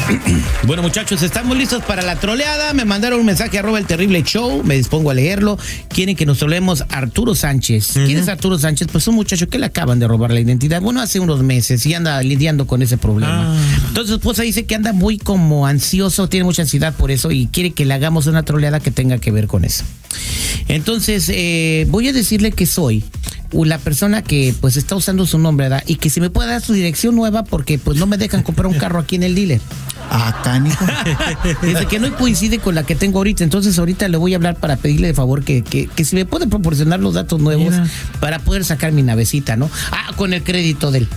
Bueno, muchachos, estamos listos para la troleada. Me mandaron un mensaje @elterrible_show. Me dispongo a leerlo. Quieren que nos troleemos a Arturo Sánchez. ¿Quién es Arturo Sánchez? Pues un muchacho que le acaban de robar la identidad. Bueno, hace unos meses y anda lidiando con ese problema. Entonces, su esposa dice que anda muy como ansioso, tiene mucha ansiedad por eso y quiere que le hagamos una troleada que tenga que ver con eso. Entonces, voy a decirle que soy la persona que pues está usando su nombre, ¿verdad? Y que si me puede dar su dirección nueva porque pues no me dejan comprar un carro aquí en el dealer. Cánico. Desde que no coincide con la que tengo ahorita. Entonces ahorita le voy a hablar para pedirle de favor que si me puede proporcionar los datos nuevos para poder sacar mi navecita, ¿no? Con el crédito de él.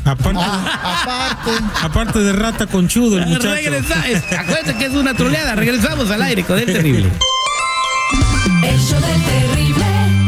Aparte de rata conchudo el muchacho. Acuérdense que es una troleada. Regresamos al aire con El Terrible. El show del Terrible.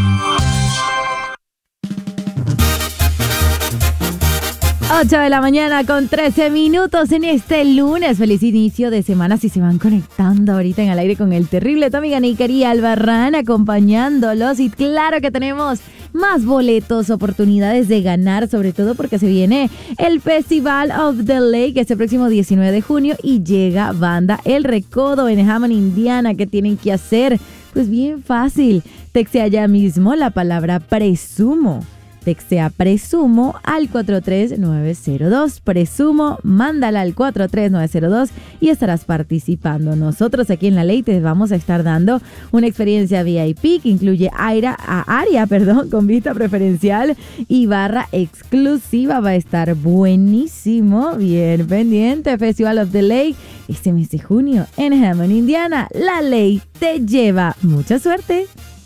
Ocho de la mañana con 13 minutos en este lunes. Feliz inicio de semana si se van conectando ahorita en Al Aire con El Terrible. Tu amiga Neikari Albarrán acompañándolos. Y claro que tenemos más boletos, oportunidades de ganar, sobre todo porque se viene el Festival of the Lake este próximo 19 de junio y llega Banda El Recodo en Hammond, Indiana. ¿Qué tienen que hacer? Pues bien fácil. Textea ya mismo la palabra presumo. Textea presumo al 43902. Presumo, mándala al 43902 y estarás participando. Nosotros aquí en La Ley te vamos a estar dando una experiencia VIP que incluye área con vista preferencial y barra exclusiva. Va a estar buenísimo. Bien pendiente. Festival of the Lake este mes de junio en Hammond, Indiana. La Ley te lleva. Mucha suerte.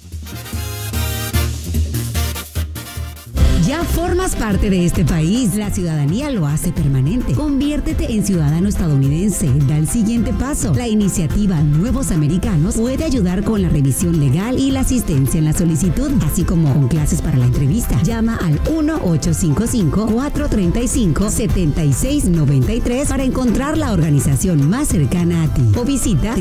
Ya formas parte de este país. La ciudadanía lo hace permanente. Conviértete en ciudadano estadounidense. Da el siguiente paso. La iniciativa Nuevos Americanos puede ayudar con la revisión legal y la asistencia en la solicitud, así como con clases para la entrevista. Llama al 1-855-435-7693 para encontrar la organización más cercana a ti. O visita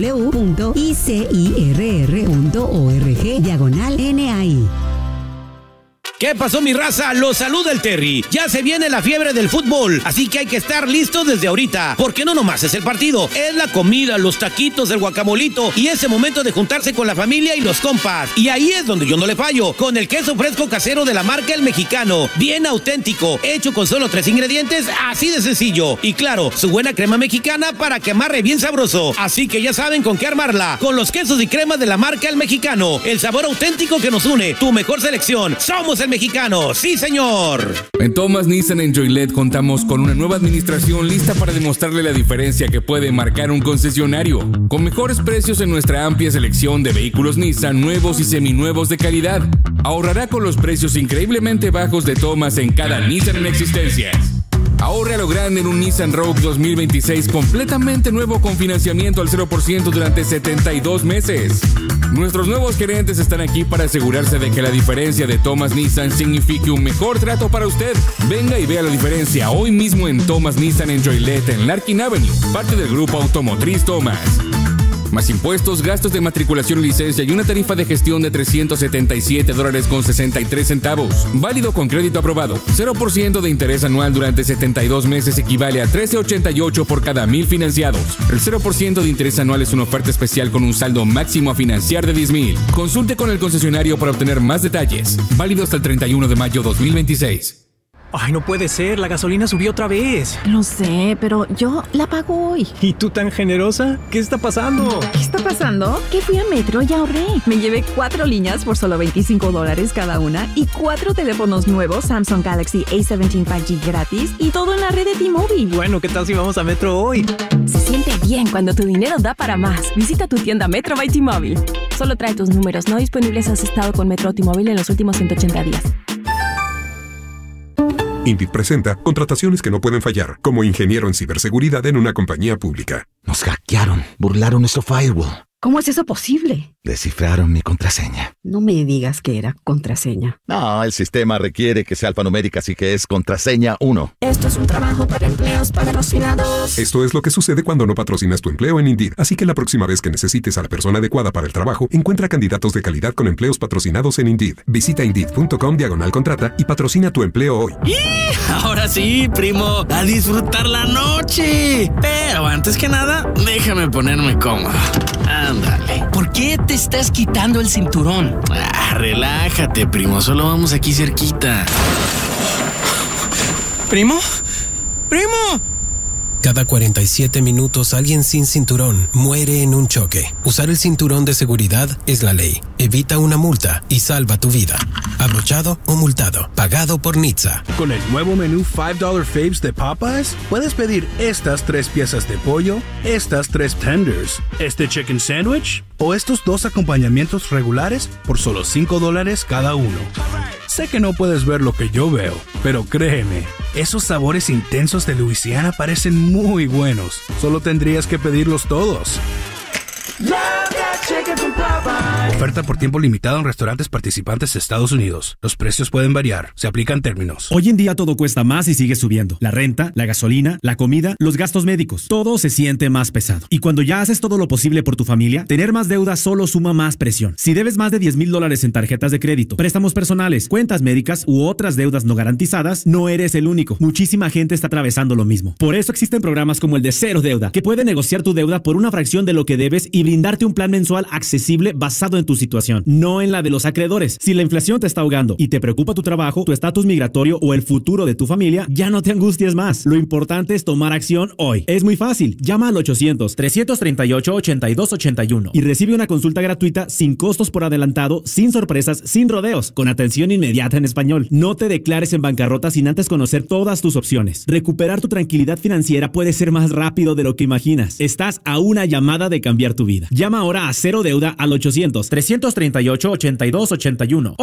www.icirr.org/NAI. ¿Qué pasó, mi raza? Los saluda el Terry. Ya se viene la fiebre del fútbol, así que hay que estar listos desde ahorita, porque no nomás es el partido, es la comida, los taquitos, el guacamolito y ese momento de juntarse con la familia y los compas. Y ahí es donde yo no le fallo, con el queso fresco casero de la marca El Mexicano, bien auténtico, hecho con solo 3 ingredientes, así de sencillo. Y claro, su buena crema mexicana para que amarre bien sabroso. Así que ya saben con qué armarla, con los quesos y cremas de la marca El Mexicano, el sabor auténtico que nos une, tu mejor selección. Somos El Mexicano, sí señor. En Thomas Nissan en Joliet contamos con una nueva administración lista para demostrarle la diferencia que puede marcar un concesionario, con mejores precios en nuestra amplia selección de vehículos Nissan nuevos y seminuevos de calidad. Ahorrará con los precios increíblemente bajos de Thomas en cada Nissan en existencias. Ahorre a lo grande en un Nissan Rogue 2026 completamente nuevo con financiamiento al 0% durante 72 meses. Nuestros nuevos gerentes están aquí para asegurarse de que la diferencia de Thomas Nissan signifique un mejor trato para usted. Venga y vea la diferencia hoy mismo en Thomas Nissan en Joliet en Larkin Avenue, parte del grupo automotriz Thomas. Más impuestos, gastos de matriculación y licencia y una tarifa de gestión de $377.63. Válido con crédito aprobado. 0% de interés anual durante 72 meses equivale a $13.88 por cada 1,000 financiados. El 0% de interés anual es una oferta especial con un saldo máximo a financiar de $10,000. Consulte con el concesionario para obtener más detalles. Válido hasta el 31 de mayo 2026. Ay, no puede ser, la gasolina subió otra vez. Lo sé, pero yo la pago hoy. ¿Y tú tan generosa? ¿Qué está pasando? ¿Qué está pasando? Que fui a Metro y ahorré. Me llevé 4 líneas por solo $25 cada una y 4 teléfonos nuevos Samsung Galaxy A17 5G gratis y todo en la red de T-Mobile. Bueno, ¿qué tal si vamos a Metro hoy? Se siente bien cuando tu dinero da para más. Visita tu tienda Metro by T-Mobile. Solo trae tus números no disponibles si has estado con Metro o T-Mobile en los últimos 180 días. Indeed presenta contrataciones que no pueden fallar, como ingeniero en ciberseguridad en una compañía pública. Nos hackearon, burlaron nuestro firewall. ¿Cómo es eso posible? Descifraron mi contraseña. No me digas que era contraseña. No, el sistema requiere que sea alfanumérica, así que es contraseña 1. Esto es un trabajo para empleos patrocinados. Esto es lo que sucede cuando no patrocinas tu empleo en Indeed. Así que la próxima vez que necesites a la persona adecuada para el trabajo, encuentra candidatos de calidad con empleos patrocinados en Indeed. Visita Indeed.com/contrata y patrocina tu empleo hoy. Ahora sí, primo, a disfrutar la noche. Pero antes que nada, déjame ponerme cómodo. Ándale. ¿Por qué te estás quitando el cinturón? Relájate, primo. Solo vamos aquí cerquita. ¿Primo? ¡Primo! Cada 47 minutos alguien sin cinturón muere en un choque. Usar el cinturón de seguridad es la ley. Evita una multa y salva tu vida. Abrochado o multado. Pagado por NHTSA. Con el nuevo menú $5 Faves de Popeyes, puedes pedir estas 3 piezas de pollo, estas 3 tenders, este chicken sandwich o estos 2 acompañamientos regulares por solo $5 cada uno. Sé que no puedes ver lo que yo veo, pero créeme, esos sabores intensos de Luisiana parecen muy buenos. Solo tendrías que pedirlos todos. Oferta por tiempo limitado en restaurantes participantes de Estados Unidos. Los precios pueden variar. Se aplican términos. Hoy en día todo cuesta más y sigue subiendo. La renta, la gasolina, la comida, los gastos médicos. Todo se siente más pesado. Y cuando ya haces todo lo posible por tu familia, tener más deuda solo suma más presión. Si debes más de $10,000 en tarjetas de crédito, préstamos personales, cuentas médicas u otras deudas no garantizadas, no eres el único. Muchísima gente está atravesando lo mismo. Por eso existen programas como el de Cero Deuda, que puede negociar tu deuda por una fracción de lo que debes y brindarte un plan mensual accesible basado en tu situación, no en la de los acreedores. Si la inflación te está ahogando y te preocupa tu trabajo, tu estatus migratorio o el futuro de tu familia, ya no te angusties más. Lo importante es tomar acción hoy. Es muy fácil. Llama al 800-338-8281 y recibe una consulta gratuita sin costos por adelantado, sin sorpresas, sin rodeos, con atención inmediata en español. No te declares en bancarrota sin antes conocer todas tus opciones. Recuperar tu tranquilidad financiera puede ser más rápido de lo que imaginas. Estás a una llamada de cambiar tu vida. Llama ahora a Cero Deuda al 800-338-8281.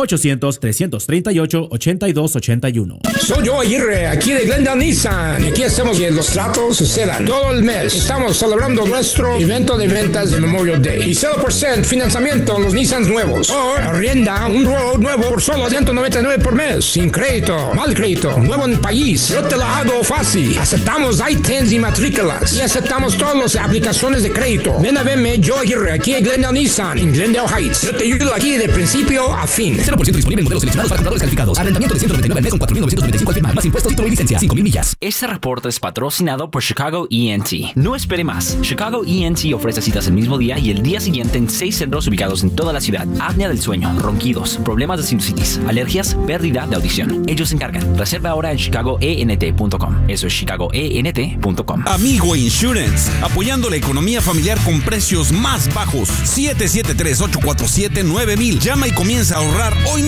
800-338-8281. Soy yo, Aguirre, aquí de Glendale Nissan. Aquí hacemos que los tratos sucedan todo el mes. Estamos celebrando nuestro evento de ventas de Memorial Day. Y 0% financiamiento en los Nissans nuevos. O arrienda un Road nuevo por solo $199 por mes. Sin crédito, mal crédito, nuevo en el país. Yo te lo hago fácil. Aceptamos ITINs y matrículas. Y aceptamos todas las aplicaciones de crédito. Ven a verme, yo, Aguirre, aquí en Glendale Nissan, en Glendale Heights. Yo te ayudo aquí de principio a fin. 0% disponible en modelos seleccionados para compradores calificados. Arrendamiento de $199 al mes con $4,995 al firmar. Más impuestos, título y licencia. 5,000 millas. Este reporte es patrocinado por Chicago ENT. No espere más. Chicago ENT ofrece citas el mismo día y el día siguiente en 6 centros ubicados en toda la ciudad. Apnea del sueño, ronquidos, problemas de sinusitis, alergias, pérdida de audición. Ellos se encargan. Reserva ahora en chicagoent.com. Eso es chicagoent.com. Amigo Insurance, apoyando la economía familiar con precios más bajos. 773-847-9000. Llama y comienza a ahorrar hoy mismo.